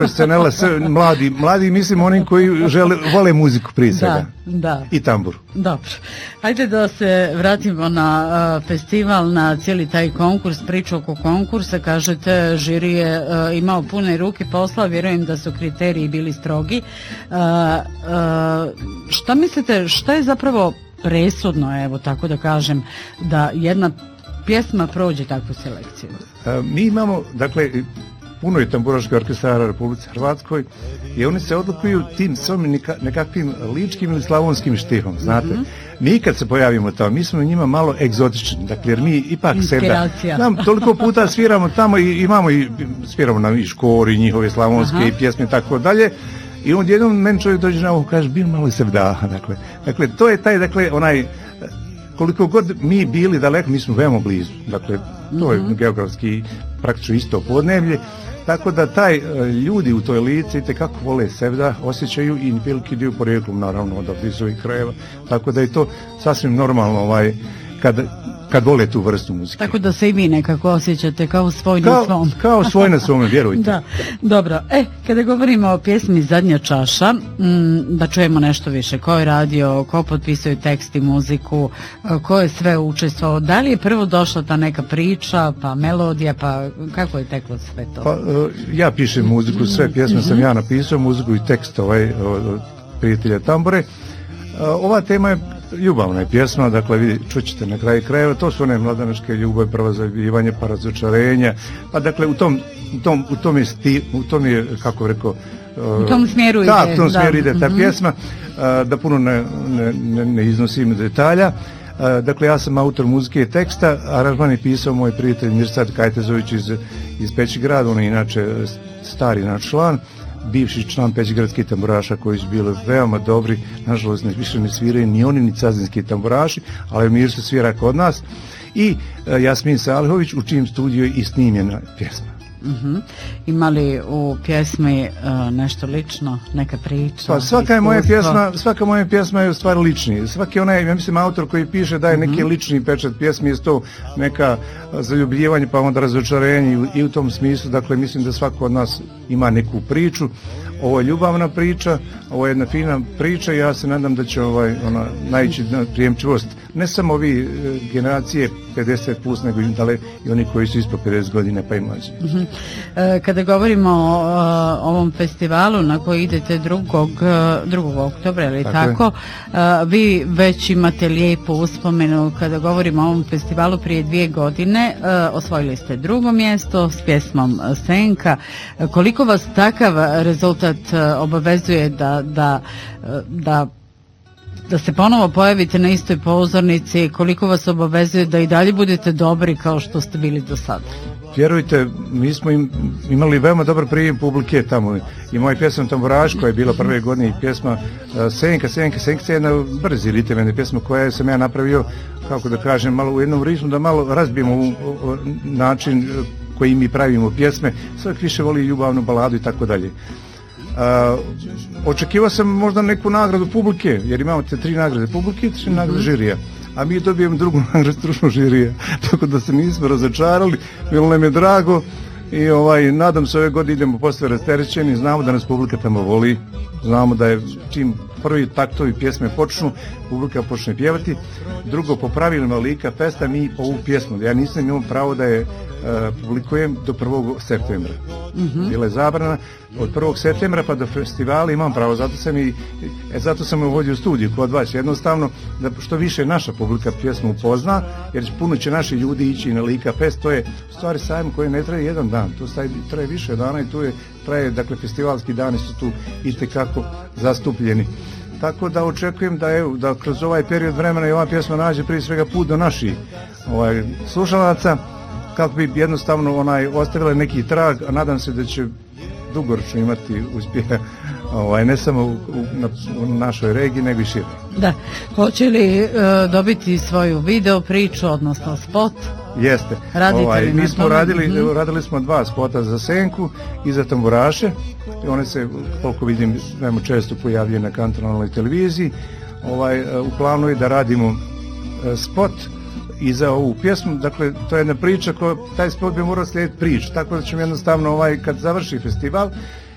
Profesionala, mladi mislim oni koji vole muziku prije svega. Da. I tambur. Dobro. Ajde da se vratimo na festival, na cijeli taj konkurs, priču oko konkursa. Kažete, žiri je imao pune ruke posla, vjerujem da su kriteriji bili strogi. Šta mislite, šta je zapravo presudno, evo tako da kažem, da jedna pjesma prođe takvu selekciju? Mi imamo, dakle, puno je tamburaških orkestara u Republici Hrvatskoj i oni se odlikuju tim svojim nekakvim ličkim ili slavonskim štihom, znate. Mi kad se pojavimo tamo, mi smo njima malo egzotični, dakle, jer mi ipak toliko puta sviramo tamo i sviramo na i škori, njihove slavonske i pjesme i tako dalje. I on jednom meni čovjek dođe na ovo, kaže, bil malo i sevdaha, dakle, to je taj, dakle, onaj, koliko god mi bili daleko, mi smo veoma blizu, dakle, to je geografski praktično isto podneblje, tako da taj ljudi u toj lici itekako vole sevdah, osjećaju i veliki dio porijeklom, naravno, od ovih krajeva, tako da je to sasvim normalno, kad vole tu vrstu muzike. Tako da se i vi nekako osjećate kao svoj na svom. Kao svoj na svome, vjerujte. Da, dobro. Kada govorimo o pjesmi Zadnja čaša, da čujemo nešto više. Ko je radio, ko potpisuje tekst i muziku, ko je sve učestvovao, da li je prvo došla ta neka priča, pa melodija, pa kako je teklo sve to? Pa, ja pišem muziku, sve pjesme sam ja napisao, muziku i tekst od prijatelja Tambure. Ova tema je ljubavna je pjesma, dakle čućete na kraju krajeva, to su one mladanačke ljubavi, prvo zaljubljivanje, pa razočarenja, pa dakle u tom je, kako rekao, u tom smjeru ide. Da, u tom smjeru ide ta pjesma, da puno ne iznosim detalja. Dakle, ja sam autor muzike i teksta, aranžman je pisao moj prijatelj Mirsad Kajtezović iz Pećigrada, on je inače stari naš član, bivši član pećigradskih tamburaša koji su bili veoma dobri, nažalost više ne sviraju ni oni ni cazinski tamburaši, ali Mirsa svira kod nas, i Jasmin Salihović u čijem studiju je i snimljena pjesma. Ima li u pjesmi nešto lično, neka priča? Pa svaka moja pjesma je u stvari lični. Svaki onaj, ja mislim, autor koji piše daje neki lični pečat pjesmi, je to neka zaljubljivanje, pa onda razočarenje i u tom smislu, dakle mislim da svako od nas ima neku priču. Ovo je ljubavna priča, ovo je jedna fina priča i ja se nadam da će ona naići na prijemčivost ne samo ovi generacije 50 plus, nego i oni koji su ispod 50 godina pa i mlađi. Kada govorimo o ovom festivalu na koji idete 2. oktobra, ili tako, vi već imate lijepu uspomenu. Kada govorimo o ovom festivalu prije 2 godine, osvojili ste 2. mjesto s pjesmom Senka. Koliko vas takav rezultat obavezuje da se ponovo pojavite na istoj pozornici, koliko vas obavezuje da i dalje budete dobri kao što ste bili do sada? Vjerujte, mi smo imali veoma dobar prijem publike tamo i moja pjesma Tamburaš koja je bila prve godine i pjesma Senka je jedna brzi ritem, pjesma koja sam ja napravio, kako da kažem, malo u jednom ritmu da malo razbijemo način koji mi pravimo pjesme, svak više voli ljubavnu baladu i tako dalje. Očekivao sam možda neku nagradu publike, jer imamo te 3 nagrade publike i 3 nagrade žirija, a mi dobijemo 2. nagradu stručnog žirija, tako da se nismo razočarali, bilo nam je drago i nadam se ove godine idemo posle rasterećeni, znamo da nas publika tamo voli, znamo da je čim prvi taktovi pjesme počnu, publika počne pjevati. Drugo, po pravilima Lika Festa mi ovu pjesmu, ja nisam imao pravo da je publikujem do 1. septembra. Bila je zabrana od 1. septembra pa do festivala imam pravo, zato sam uvodio u studiju kod vas, jednostavno da što više naša publika pjesmu upozna, jer puno će naši ljudi ići na Lika Fest, to je u stvari sajam koji ne traje jedan dan, to traje više dana i tu traje, dakle, festivalski dani su tu itekako zastupljeni. Tako da očekujem da kroz ovaj period vremena i ova pjesma nađe prije svega put do naših slušalaca, kako bi jednostavno ostavila neki trag, a nadam se da će dugoročno imati uspjeha, ne samo u našoj regiji, nego i šire. Da, hoće li dobiti svoju video priču, odnosno spot? Jeste. Mi smo radili smo 2 spota za Senku i za Tamburaše. One se, koliko vidim, veoma često pojavljaju na kantonalnoj televiziji. U planu je da radimo spot i za ovu pjesmu, dakle to je jedna priča, taj spot bi morao slijediti priču, tako da ćemo jednostavno kad završi festival,